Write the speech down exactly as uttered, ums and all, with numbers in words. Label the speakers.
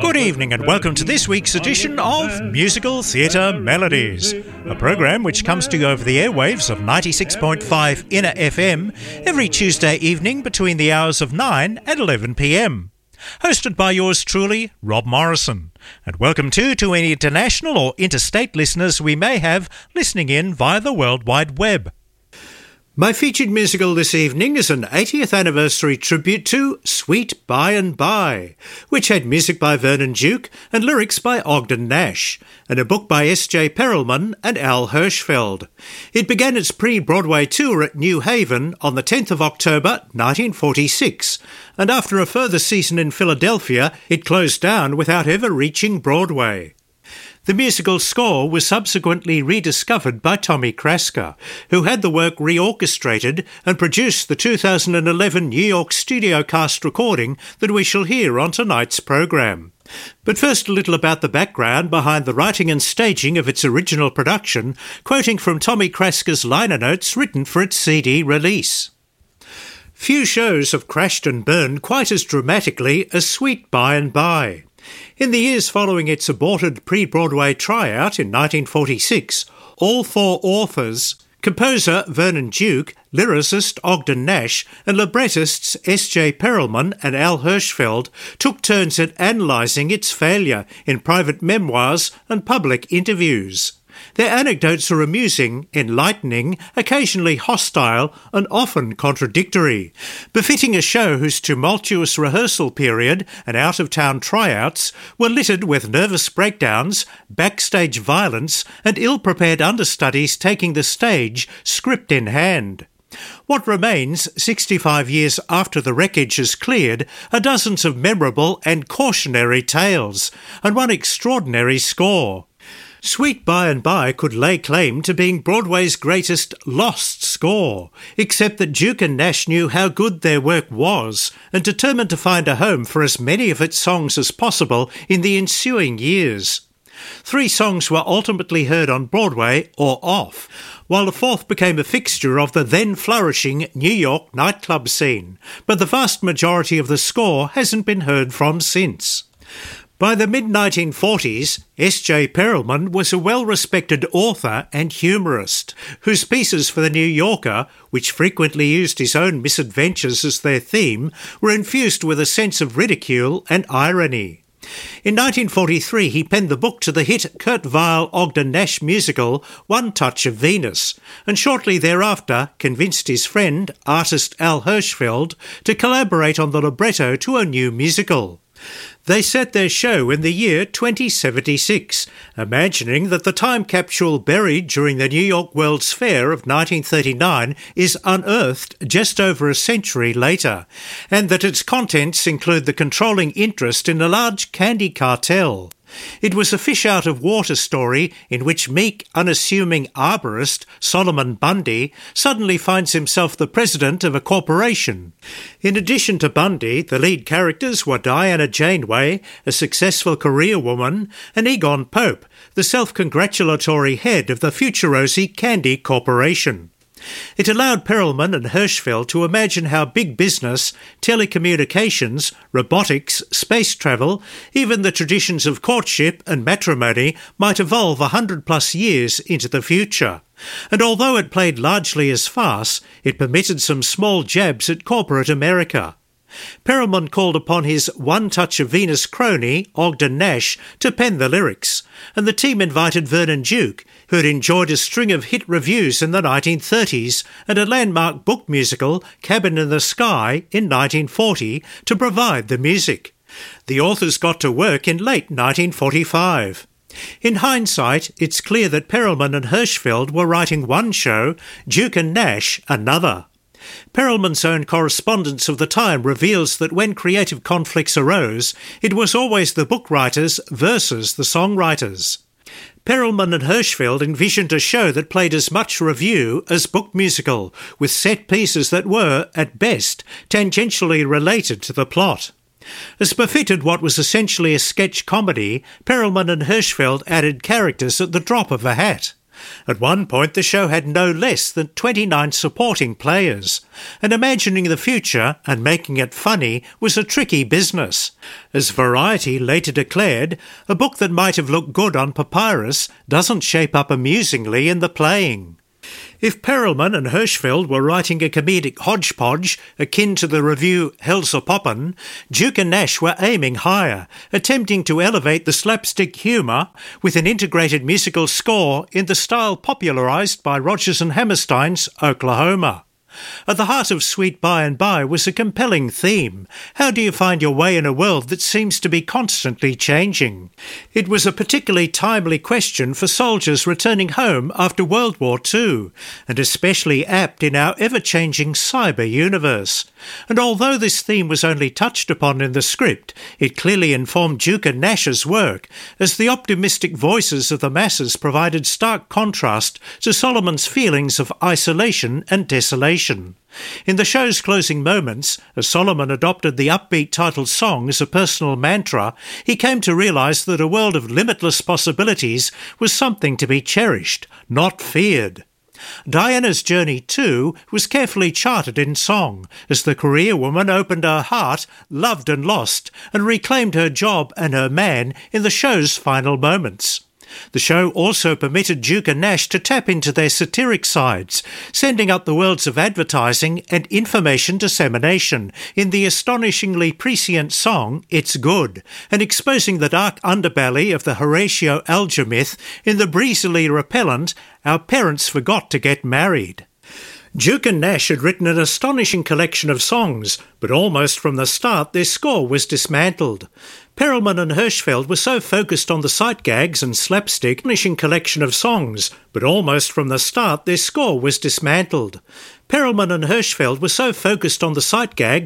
Speaker 1: Good evening and welcome to this week's edition of Musical Theatre Melodies, a programme which comes to you over the airwaves of ninety-six point five Inner F M every Tuesday evening between the hours of nine and eleven p m. Hosted by yours truly, Rob Morrison. And welcome too to any international or interstate listeners we may have listening in via the World Wide Web. My featured musical this evening is an eightieth anniversary tribute to Sweet By and By, which had music by Vernon Duke and lyrics by Ogden Nash, and a book by S J Perelman and Al Hirschfeld. It began its pre-Broadway tour at New Haven on the tenth of October nineteen forty-six, and after a further season in Philadelphia, it closed down without ever reaching Broadway. The musical score was subsequently rediscovered by Tommy Kraska, who had the work reorchestrated and produced the two thousand eleven New York studio cast recording that we shall hear on tonight's programme. But first a little about the background behind the writing and staging of its original production, quoting from Tommy Kraska's liner notes written for its C D release. Few shows have crashed and burned quite as dramatically as Sweet By and By. In the years following its aborted pre-Broadway tryout in nineteen forty-six, all four authors, composer Vernon Duke, lyricist Ogden Nash, and librettists S J Perelman and Al Hirschfeld took turns at analysing its failure in private memoirs and public interviews. Their anecdotes are amusing, enlightening, occasionally hostile, and often contradictory, befitting a show whose tumultuous rehearsal period and out-of-town tryouts were littered with nervous breakdowns, backstage violence, and ill-prepared understudies taking the stage, script in hand. What remains, sixty-five years after the wreckage is cleared, are dozens of memorable and cautionary tales, and one extraordinary score. Sweet By and By could lay claim to being Broadway's greatest lost score, except that Duke and Nash knew how good their work was and determined to find a home for as many of its songs as possible in the ensuing years. Three songs were ultimately heard on Broadway or off, while the fourth became a fixture of the then flourishing New York nightclub scene, but the vast majority of the score hasn't been heard from since. By the mid nineteen forties, S J Perelman was a well-respected author and humorist, whose pieces for The New Yorker, which frequently used his own misadventures as their theme, were infused with a sense of ridicule and irony. In nineteen forty-three, he penned the book to the hit Kurt Weill Ogden Nash musical One Touch of Venus, and shortly thereafter convinced his friend, artist Al Hirschfeld, to collaborate on the libretto to a new musical. They set their show in the year twenty seventy-six, imagining that the time capsule buried during the New York World's Fair of nineteen thirty-nine is unearthed just over a century later, and that its contents include the controlling interest in a large candy cartel. It was a fish-out-of-water story in which meek, unassuming arborist Solomon Bundy suddenly finds himself the president of a corporation. In addition to Bundy, the lead characters were Diana Janeway, a successful career woman, and Egon Pope, the self-congratulatory head of the Futurosi Candy Corporation. It allowed Perelman and Hirschfeld to imagine how big business, telecommunications, robotics, space travel, even the traditions of courtship and matrimony might evolve a hundred plus years into the future. And although it played largely as farce, it permitted some small jabs at corporate America. Perelman called upon his One Touch of Venus crony, Ogden Nash, to pen the lyrics, and the team invited Vernon Duke, who had enjoyed a string of hit reviews in the nineteen thirties and a landmark book musical, Cabin in the Sky, in nineteen forty, to provide the music. The authors got to work in late nineteen forty-five. In hindsight, it's clear that Perelman and Hirschfeld were writing one show, Duke and Nash another. Perelman's own correspondence of the time reveals that when creative conflicts arose, it was always the book writers versus the songwriters. Perelman and Hirschfeld envisioned a show that played as much revue as book musical, with set pieces that were, at best, tangentially related to the plot. As befitted what was essentially a sketch comedy, Perelman and Hirschfeld added characters at the drop of a hat. At one point, the show had no less than twenty-nine supporting players, and imagining the future and making it funny was a tricky business. As Variety later declared, a book that might have looked good on papyrus doesn't shape up amusingly in the playing. If Perelman and Hirschfeld were writing a comedic hodgepodge akin to the review Helse Poppen, Duke and Nash were aiming higher, attempting to elevate the slapstick humour with an integrated musical score in the style popularised by Rodgers and Hammerstein's Oklahoma. At the heart of Sweet By and By was a compelling theme. How do you find your way in a world that seems to be constantly changing? It was a particularly timely question for soldiers returning home after World War Two, and especially apt in our ever-changing cyber universe. And although this theme was only touched upon in the script, it clearly informed Duke and Nash's work, as the optimistic voices of the masses provided stark contrast to Solomon's feelings of isolation and desolation. In the show's closing moments, as Solomon adopted the upbeat title song as a personal mantra, he came to realise that a world of limitless possibilities was something to be cherished, not feared. Diana's journey, too, was carefully charted in song, as the career woman opened her heart, loved and lost, and reclaimed her job and her man in the show's final moments. The show also permitted Duke and Nash to tap into their satiric sides, sending up the worlds of advertising and information dissemination in the astonishingly prescient song It's Good, and exposing the dark underbelly of the Horatio Alger myth in the breezily repellent Our Parents Forgot to Get Married. Duke and Nash had written an astonishing collection of songs, but almost from the start their score was dismantled. Perelman and Hirschfeld were so focused on the sight gags and slapstick, astonishing collection of songs, but almost from the start their score was dismantled. Perelman and Hirschfeld were so focused on the sight gags